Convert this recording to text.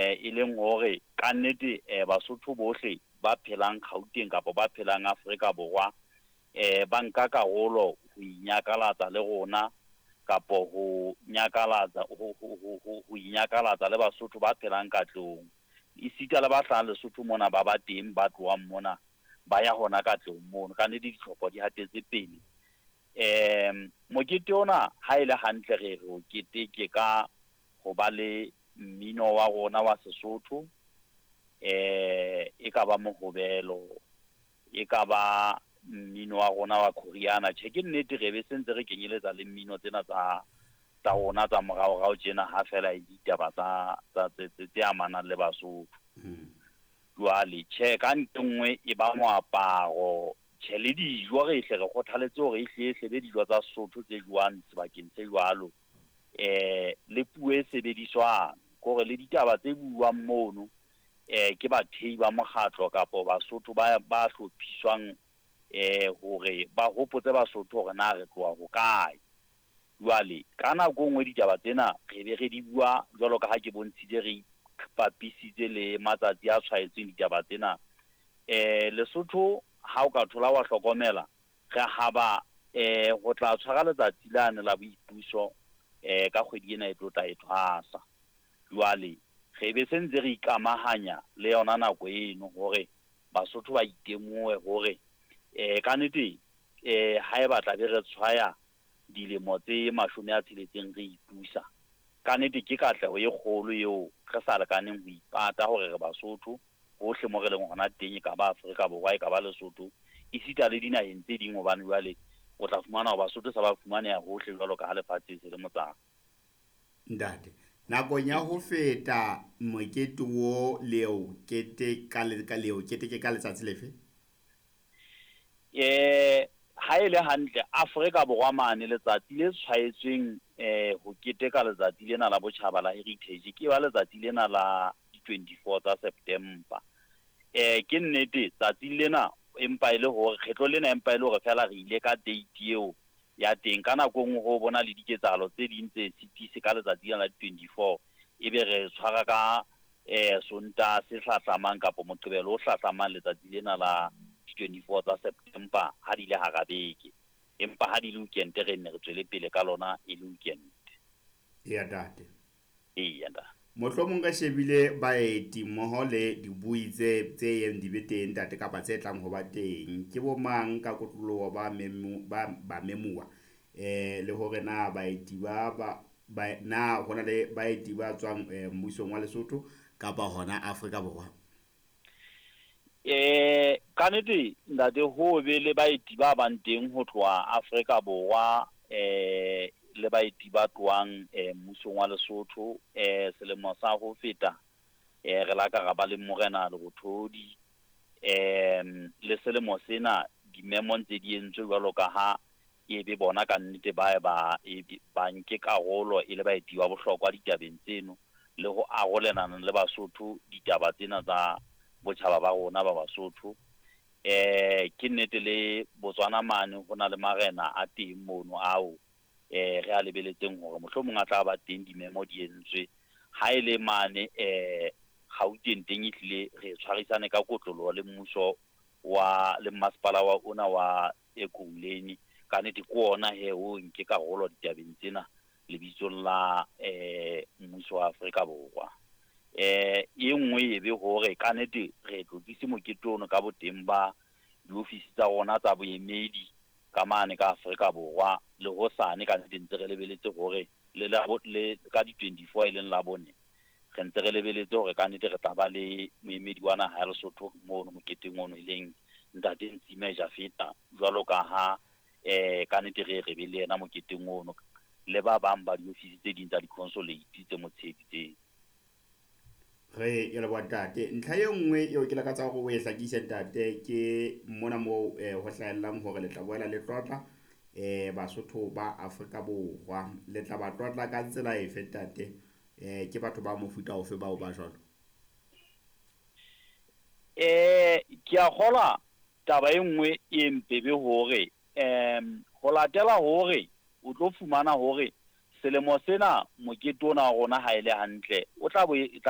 e leng hore ka nnete Basotho bohle ba phelang Gauteng kapa ba phelang Afrika Borwa ba nka karolo ho inyakalatsa le rona kapo ho nyakalatsa ho inyakalatsa le Basotho ba phelang Katlehong. Isita le ba hlahang Lesotho mona ba ba teng ba tloang mona ba ya hona Katlehong mono ka nnete ditlhopho di hatetse pele. Mokete ona ha ile hantle re o keteke ka ho ba le mmino wa rona wa Sesotho, e ka ba mohobelo, e ka ba mmino wa rona wa Koreana. Ke nnete re be sentse re kenyeletsa le mmino tsena tsa rona tsa morao tjena ha fela e ditaba tse amanang le Basotho. Jwale ka nngwe e ba moaparo, le dijo re hle re kgothaletse hore e be dijo tsa Sesotho tse jwang sebakeng se jwalo. Le puo e sebediswang gore le ditaba tse buang mono ke bathehi ba mokgatlo kapo Basotho ba hlophiswang hore ba hopotse Basotho hore na re tloa ho kae. Jwale ka nako nngwe ditaba tsena re be re di bua jwalo ka ha ke bontshitse re papisitse le matsatsi a tshwaetseng ditaba tsena. Lesotho ha o ka thola wa hlokomela re haba ho tla tshwara letsatsi lane la boipuso ka kgwedi ena e tlotla e tshwasa. Jwale re be sentse re ikamahanya le yona nako eno hore Basotho ba itemohe hore ka nnete ha e batla be re tshwaya dilemo tse 60 re ipusa. Ka nnete ke katleho e kgolo eo re sa lekaneng ho ipata hore re Basotho hohle mo re leng hona teng ka ba Afrika Borwa ka ba Lesotho isita le dinaheng tse ding hobane jwale o tla fumana hore Basotho sa ba fumaneha hohle jwalo ka ha lefatshe se le motsana. Ntate nakong ya ho feta mokete wo leo kete ka letsatsi lefe? Ha ile hantle Afrika Borwa mane letsatsi le tshwaetsweng ho keteka letsatsi lena la botjhaba la Heritage ke ba letsatsi lena la 24 tsa September. Ke nnete tsatsi lena empa ile hore kgetlo lena empa ile hore fela re ile ka date eo ya teng ka nako nngwe ho bona le diketsahalo tse ding tse sitise ka letsatsi la 24 ebe re tshwara ka Sontaha se hlahlamang kapo Moqebelo o hlahlamang letsatsi lena la 24 tsa September ha di le harabeke empa ha di le weekend re ne re tswele pele ka lona e le weekend. Ya tate nda mohlomong ka shebile baeti mmoho le dibui tse yeng di be teng tate kapa tse tlang ho ba teng ke bo mang ka kotloloho ba memuwa le hore na baeti ba na hona le baeti ba tswang mmusong wa Lesotho kapa hona Afrika Borwa? Ka nnete ntate ho be le baeti ba bang teng ho tloha Afrika Borwa le baeti ba tloang mmusong wa Lesotho selemo sa ho feta re la ka ba le morena le bothodi le selemo sena dimemo ntse di entswe jwalo ka ha e be bona ka nnete ba nke karolo e le baeti ba bohlokwa ditabeng tseno le ho arolelana le Basotho ditaba tsena tsa botjhaba ba rona ba Basotho. Ke nnete le Botswana mane hona le marena a teng mono ao re a lebeletseng hore mohlomong a tla ba teng dimemo di entswe ha ile mane Gauteng teng ehlile re tshwarisane ka kotloloho le mmuso wa le masepala wa ona wa Ekurhuleni ka nnete ke ona o nke karolo ditabeng tsena lebitsong la mmuso wa Afrika Borwa. E nngwe e be hore ka nnete re tlotlise mokete ono ka boteng ba diofisi tsa rona tsa boemedi ka mane ka Afrika Borwa le hosane ka nnete ntse re lebeletse hore le ka di 24 e leng la bone re ntse re lebeletse hore ka nnete re tla ba le moemedi wa naha ya Lesotho mono moketeng ono e leng Ntate Ntsime Jafeta jwalo ka ha ka nnete re be le yena moketeng ono le ba bang ba diofisi tse ding tsa di-consulate tse motsheditseng. Re ya leboha ntate. Ntlha e nngwe eo ke lakatsa hore o e hlakise ntate ke mona moo ho hlahellang hore le tla boela le tlotla Basotho ba Afrika Borwa le tla ba tlotla ka tsela efe ntate ke batho ba mofuta ofe bao ba jwalo? Ke a kgola taba e nngwe e mpebe hore ho latela hore o tlo fumana hore selemo sena mokete ona wa rona ha ile hantle o tla